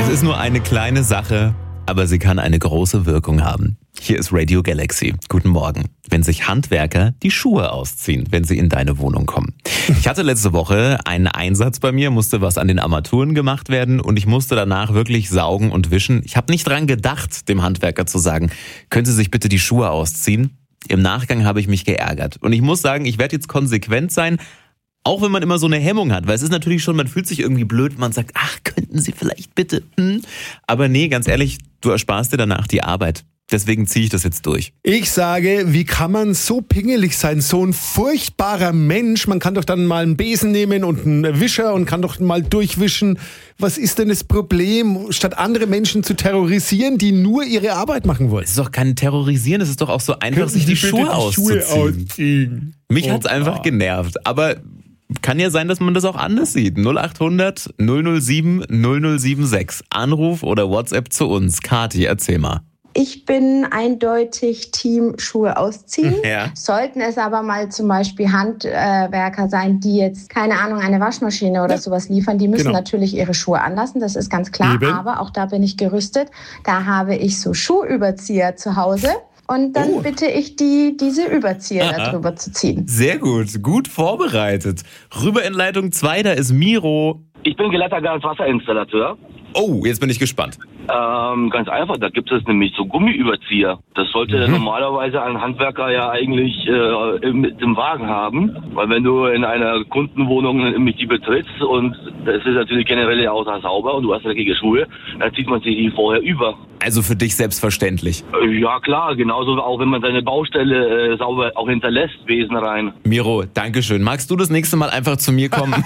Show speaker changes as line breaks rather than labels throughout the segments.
Es ist nur eine kleine Sache, aber sie kann eine große Wirkung haben. Hier ist Radio Galaxy. Guten Morgen. Wenn sich Handwerker die Schuhe ausziehen, wenn sie in deine Wohnung kommen. Ich hatte letzte Woche einen Einsatz bei mir, musste was an den Armaturen gemacht werden und ich musste danach wirklich saugen und wischen. Ich habe nicht dran gedacht, dem Handwerker zu sagen, können Sie sich bitte die Schuhe ausziehen? Im Nachgang habe ich mich geärgert. Und ich muss sagen, ich werde jetzt konsequent sein, auch wenn man immer so eine Hemmung hat, weil es ist natürlich schon, man fühlt sich irgendwie blöd, man sagt, ach, könnten Sie vielleicht bitte, Aber nee, ganz ehrlich, du ersparst dir danach die Arbeit. Deswegen ziehe ich das jetzt durch.
Ich sage, wie kann man so pingelig sein? So ein furchtbarer Mensch. Man kann doch dann mal einen Besen nehmen und einen Wischer und kann doch mal durchwischen. Was ist denn das Problem, statt andere Menschen zu terrorisieren, die nur ihre Arbeit machen wollen?
Es ist doch kein Terrorisieren, es ist doch auch so einfach, sich die Schuhe auszuziehen. Mich hat's einfach genervt. Aber kann ja sein, dass man das auch anders sieht. 0800 007 0076. Anruf oder WhatsApp zu uns. Kathi, erzähl mal.
Ich bin eindeutig Team Schuhe ausziehen.
Ja.
Sollten es aber mal zum Beispiel Handwerker sein, die jetzt, keine Ahnung, eine Waschmaschine oder sowas liefern, die müssen natürlich ihre Schuhe anlassen, das ist ganz klar.
Eben.
Aber auch da bin ich gerüstet. Da habe ich so Schuhüberzieher zu Hause. Und dann bitte ich diese Überzieher darüber zu ziehen.
Sehr gut vorbereitet. Rüber in Leitung 2, da ist Miro.
Ich bin gelehrter Gaswasserinstallateur.
Oh, jetzt bin ich gespannt.
Ganz einfach, da gibt es nämlich so Gummiüberzieher. Das sollte normalerweise ein Handwerker ja eigentlich mit dem Wagen haben. Weil wenn du in einer Kundenwohnung nämlich die betrittst und das ist natürlich generell ja außer sauber und du hast dreckige Schuhe, dann zieht man sich die vorher über.
Also für dich selbstverständlich.
Ja klar, genauso auch wenn man seine Baustelle sauber auch hinterlässt, Wesen rein.
Miro, dankeschön. Magst du das nächste Mal einfach zu mir kommen?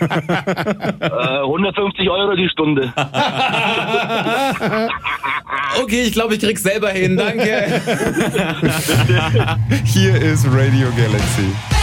150 € die Stunde.
Okay, ich glaube, ich krieg's selber hin. Danke. Hier ist Radio Galaxy.